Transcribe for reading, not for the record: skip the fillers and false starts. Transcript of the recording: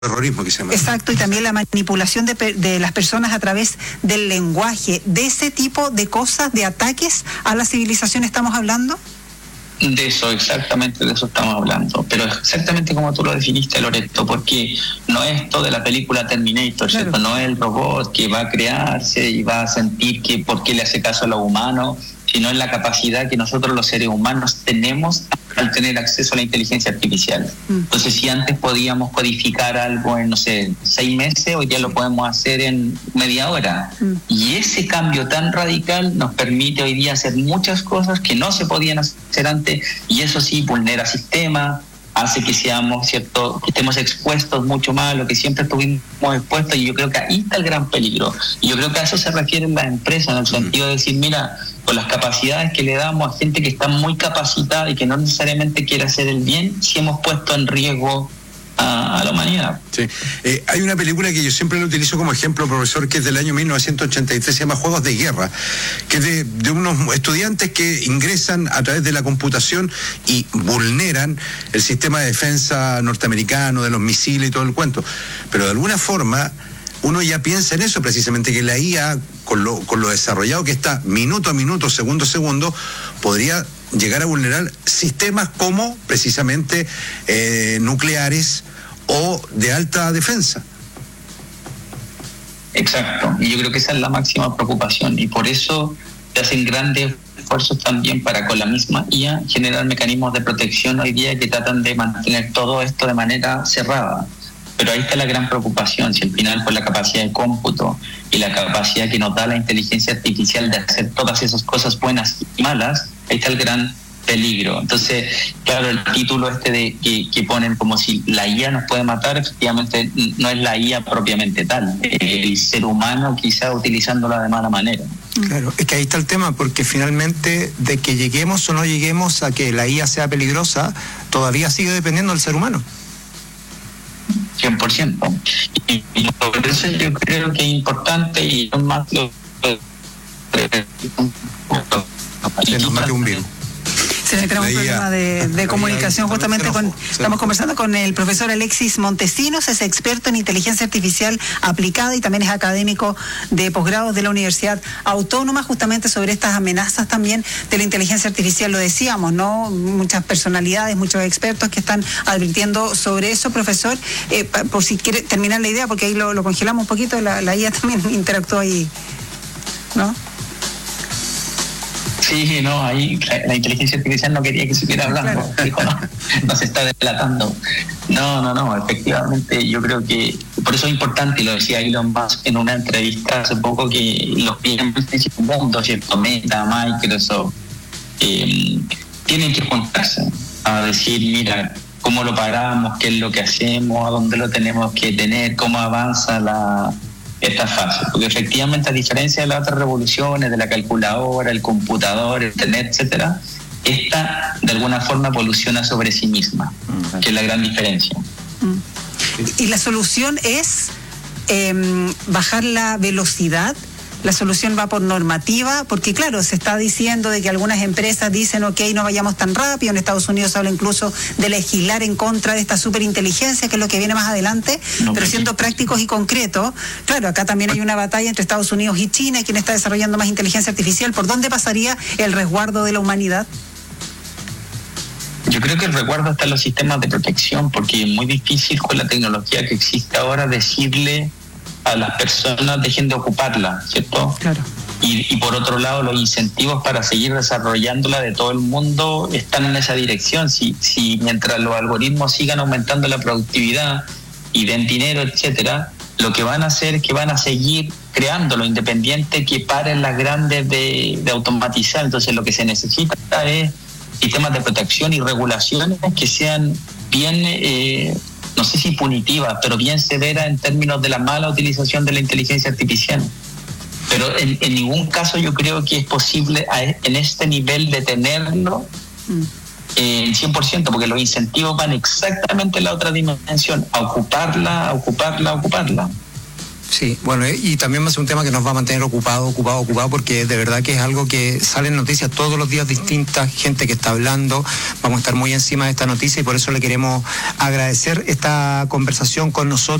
terrorismo que se llama. Exacto, y también la manipulación de las personas a través del lenguaje. ¿De ese tipo de cosas, de ataques a la civilización estamos hablando? De eso, exactamente de eso estamos hablando. Pero exactamente como tú lo definiste, Loreto, porque no es esto de la película Terminator, claro, ¿cierto? No es el robot que va a crearse y va a sentir que por qué le hace caso a los humanos, sino en la capacidad que nosotros los seres humanos tenemos al tener acceso a la inteligencia artificial. Entonces, si antes podíamos codificar algo en, 6 meses, hoy día lo podemos hacer en media hora. Y ese cambio tan radical nos permite hoy día hacer muchas cosas que no se podían hacer antes, y eso sí vulnera sistemas, hace que seamos, ¿cierto?, que estemos expuestos mucho más a lo que siempre estuvimos expuestos, y yo creo que ahí está el gran peligro. Y yo creo que a eso se refieren las empresas, en el sentido de decir, mira, con las capacidades que le damos a gente que está muy capacitada y que no necesariamente quiere hacer el bien, sí hemos puesto en riesgo a la humanidad. Sí. Hay una película que yo siempre lo utilizo como ejemplo, profesor, que es del año 1983, se llama Juegos de Guerra, que es de unos estudiantes que ingresan a través de la computación y vulneran el sistema de defensa norteamericano, de los misiles y todo el cuento. Pero de alguna forma uno ya piensa en eso, precisamente, que la IA, con lo desarrollado que está, minuto a minuto, segundo a segundo, podría llegar a vulnerar sistemas como precisamente nucleares o de alta defensa. Exacto, y yo creo que esa es la máxima preocupación, y por eso se hacen grandes esfuerzos también para, con la misma IA, generar mecanismos de protección hoy día que tratan de mantener todo esto de manera cerrada. Pero ahí está la gran preocupación, si al final, por la capacidad de cómputo y la capacidad que nos da la inteligencia artificial de hacer todas esas cosas buenas y malas, ahí está el gran peligro. Entonces, claro, el título de que ponen como si la IA nos puede matar, efectivamente no es la IA propiamente tal, el ser humano quizá utilizándola de mala manera. Claro, es que ahí está el tema, porque finalmente de que lleguemos o no lleguemos a que la IA sea peligrosa, todavía sigue dependiendo del ser humano. 100%. Y por eso yo creo que es importante, y más lo un virus. Tenemos un problema de comunicación justamente estamos conversando con el profesor Alexis Montesinos, es experto en inteligencia artificial aplicada y también es académico de posgrado de la Universidad Autónoma, justamente sobre estas amenazas también de la inteligencia artificial. Lo decíamos, ¿no? Muchas personalidades, muchos expertos que están advirtiendo sobre eso. Profesor, por si quiere terminar la idea, porque ahí lo congelamos un poquito, la IA también interactuó ahí, ¿no? Sí, no, ahí la inteligencia artificial no quería que siguiera hablando, claro. Dijo, no se está delatando. No, efectivamente yo creo que por eso es importante, y lo decía Elon Musk en una entrevista hace poco, que los bienes del mundo, ¿cierto? Meta, Microsoft, tienen que juntarse a decir, mira, cómo lo paramos, qué es lo que hacemos, a dónde lo tenemos que tener, cómo avanza esta fase, porque efectivamente, a diferencia de las otras revoluciones, de la calculadora, el computador, el internet, etcétera, esta de alguna forma evoluciona sobre sí misma, que es la gran diferencia. Y la solución es bajar la velocidad. La solución va por normativa, porque claro, se está diciendo de que algunas empresas dicen, ok, no vayamos tan rápido. En Estados Unidos se habla incluso de legislar en contra de esta superinteligencia, que es lo que viene más adelante, pero siendo prácticos y concretos. Claro, acá también hay una batalla entre Estados Unidos y China, y quién está desarrollando más inteligencia artificial. ¿Por dónde pasaría el resguardo de la humanidad? Yo creo que el resguardo está en los sistemas de protección, porque es muy difícil con la tecnología que existe ahora decirle a las personas dejen de ocuparla, ¿cierto? Claro. Y por otro lado, los incentivos para seguir desarrollándola de todo el mundo están en esa dirección. Si mientras los algoritmos sigan aumentando la productividad y den dinero, etcétera, lo que van a hacer es que van a seguir creándolo, independiente que paren las grandes de automatizar. Entonces, lo que se necesita es sistemas de protección y regulaciones que sean bien no sé si punitiva, pero bien severa en términos de la mala utilización de la inteligencia artificial. Pero en ningún caso yo creo que es posible en este nivel detenerlo en 100%, porque los incentivos van exactamente en la otra dimensión, a ocuparla. Sí, bueno, y también va a ser un tema que nos va a mantener ocupado, porque de verdad que es algo que sale en noticias todos los días distintas, gente que está hablando, vamos a estar muy encima de esta noticia y por eso le queremos agradecer esta conversación con nosotros.